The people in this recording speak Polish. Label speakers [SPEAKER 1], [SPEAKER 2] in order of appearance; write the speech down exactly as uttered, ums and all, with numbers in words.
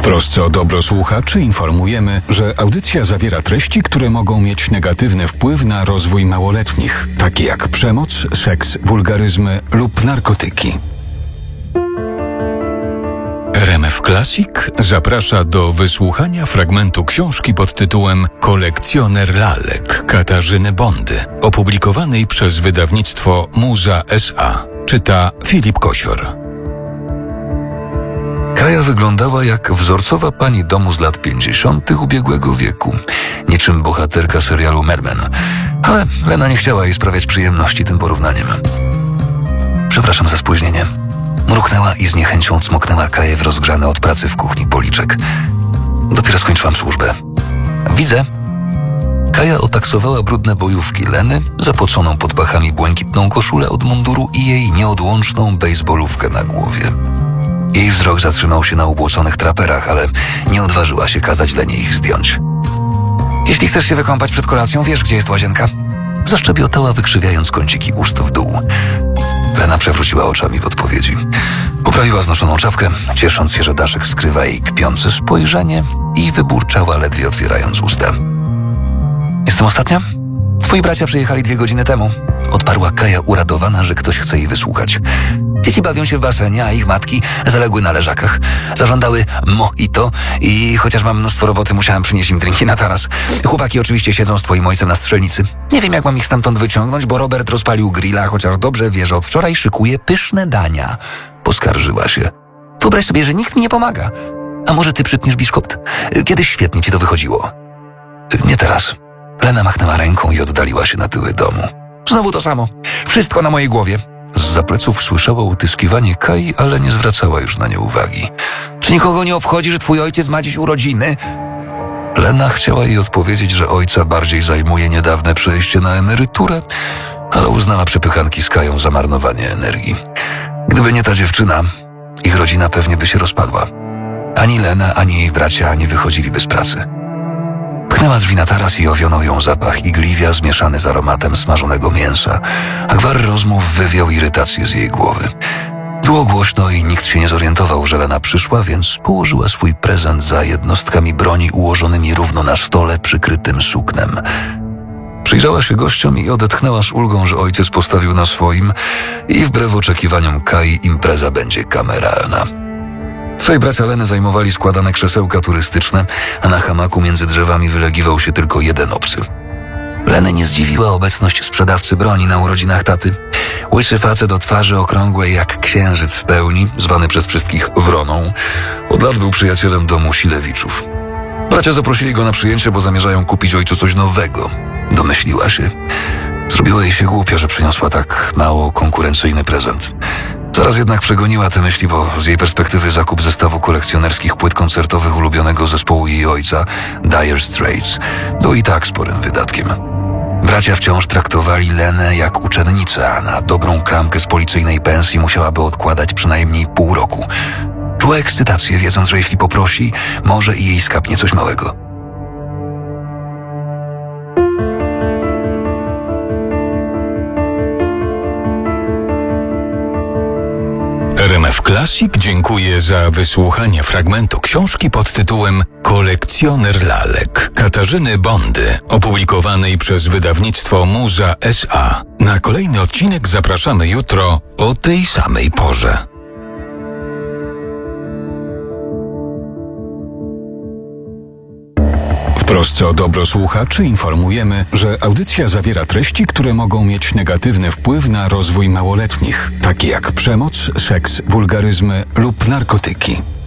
[SPEAKER 1] trosce o dobro słuchaczy informujemy, że audycja zawiera treści, które mogą mieć negatywny wpływ na rozwój małoletnich, takie jak przemoc, seks, wulgaryzmy lub narkotyki. R M F Classic zaprasza do wysłuchania fragmentu książki pod tytułem Kolekcjoner lalek Katarzyny Bondy, opublikowanej przez wydawnictwo Muza S A. Czyta Filip Kosior.
[SPEAKER 2] Kaja wyglądała jak wzorcowa pani domu z lat pięćdziesiątych ubiegłego wieku, niczym bohaterka serialu Mad Men. Ale Lena nie chciała jej sprawiać przyjemności tym porównaniem. Przepraszam za spóźnienie. Mruknęła i z niechęcią cmoknęła Kaję w rozgrzany od pracy w kuchni policzek. Dopiero skończyłam służbę. Widzę. Kaja otaksowała brudne bojówki Leny, zapoconą pod pachami błękitną koszulę od munduru i jej nieodłączną bejsbolówkę na głowie. Jej wzrok zatrzymał się na ubłoconych traperach, ale nie odważyła się kazać Lenie ich zdjąć. Jeśli chcesz się wykąpać przed kolacją, wiesz, gdzie jest łazienka? Zaszczebiotała, wykrzywiając kąciki ust w dół. Lena przewróciła oczami w odpowiedzi. Poprawiła znoszoną czapkę, ciesząc się, że daszek skrywa jej kpiące spojrzenie, i wyburczała, ledwie otwierając usta. Jestem ostatnia? Twoi bracia przyjechali dwie godziny temu. Odparła Kaja, uradowana, że ktoś chce jej wysłuchać. Dzieci bawią się w basenie, a ich matki zaległy na leżakach. Zażądały mojito i chociaż mam mnóstwo roboty, musiałem przynieść im drinki na taras. Chłopaki oczywiście siedzą z twoim ojcem na strzelnicy. Nie wiem, jak mam ich stamtąd wyciągnąć, bo Robert rozpalił grilla, chociaż dobrze wie, że od wczoraj szykuje pyszne dania. Poskarżyła się. Wyobraź sobie, że nikt mi nie pomaga. A może ty przytniesz biszkopt? Kiedyś świetnie ci to wychodziło. Nie teraz. Lena machnęła ręką i oddaliła się na tyły domu. Znowu to samo. Wszystko na mojej głowie. Zza pleców słyszała utyskiwanie Kai, ale nie zwracała już na nie uwagi. Czy nikogo nie obchodzi, że twój ojciec ma dziś urodziny? Lena chciała jej odpowiedzieć, że ojca bardziej zajmuje niedawne przejście na emeryturę, ale uznała przepychanki z Kają za marnowanie energii. Gdyby nie ta dziewczyna, ich rodzina pewnie by się rozpadła. Ani Lena, ani jej bracia nie wychodziliby z pracy. Pchnęła drzwi na taras i owionął ją zapach igliwia zmieszany z aromatem smażonego mięsa, a gwar rozmów wywiał irytację z jej głowy. Było głośno i nikt się nie zorientował, że Lena przyszła, więc położyła swój prezent za jednostkami broni ułożonymi równo na stole przykrytym suknem. Przyjrzała się gościom i odetchnęła z ulgą, że ojciec postawił na swoim i wbrew oczekiwaniom Kai impreza będzie kameralna. Trzej bracia Leny zajmowali składane krzesełka turystyczne, a na hamaku między drzewami wylegiwał się tylko jeden obcy. Leny nie zdziwiła obecność sprzedawcy broni na urodzinach taty. Łysy facet o twarzy okrągłej jak księżyc w pełni, zwany przez wszystkich Wroną, od lat był przyjacielem domu Silewiczów. Bracia zaprosili go na przyjęcie, bo zamierzają kupić ojcu coś nowego. Domyśliła się. Zrobiło jej się głupio, że przyniosła tak mało konkurencyjny prezent. Zaraz jednak przegoniła te myśli, bo z jej perspektywy zakup zestawu kolekcjonerskich płyt koncertowych ulubionego zespołu jej ojca, Dire Straits, był i tak sporym wydatkiem. Bracia wciąż traktowali Lenę jak uczennicę, a na dobrą klamkę z policyjnej pensji musiałaby odkładać przynajmniej pół roku. Czuła ekscytację, wiedząc, że jeśli poprosi, może i jej skapnie coś małego.
[SPEAKER 1] R M F Classic dziękuję za wysłuchanie fragmentu książki pod tytułem Kolekcjoner lalek Katarzyny Bondy, opublikowanej przez wydawnictwo Muza S A. Na kolejny odcinek zapraszamy jutro o tej samej porze. W trosce o dobro słuchaczy informujemy, że audycja zawiera treści, które mogą mieć negatywny wpływ na rozwój małoletnich, takie jak przemoc, seks, wulgaryzmy lub narkotyki.